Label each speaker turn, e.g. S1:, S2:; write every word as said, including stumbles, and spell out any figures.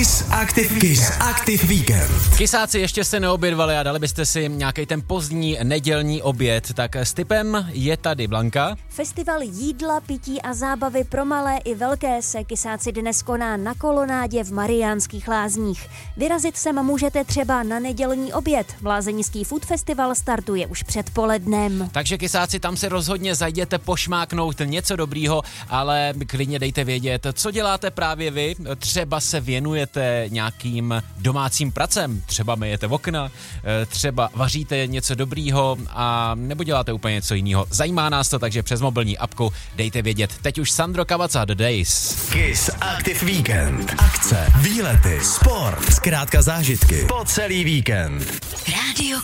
S1: Kiss Active, Kiss Active Weekend.
S2: Kysáci ještě se neobědvali a dali byste si nějaký ten pozdní nedělní oběd, tak s tipem je tady Blanka.
S3: Festival jídla, pití a zábavy pro malé i velké se Kysáci dnes koná na kolonádě v Mariánských Lázních. Vyrazit sem můžete třeba na nedělní oběd. Lázeňský food festival startuje už předpolednem.
S2: Takže Kysáci, tam si rozhodně zajděte pošmáknout něco dobrýho, ale klidně dejte vědět, co děláte právě vy. Třeba se věnujete nějakým domácím pracem, třeba myjete okna, třeba vaříte něco dobrýho a nebo děláte úplně něco jiného. Zajímá nás to, takže přes mobilní apku dejte vědět. Teď už Sandro Cavazza, The Days.
S1: Kiss Active Weekend. Akce, výlety, sport, zkrátka zážitky po celý víkend.
S4: Rádio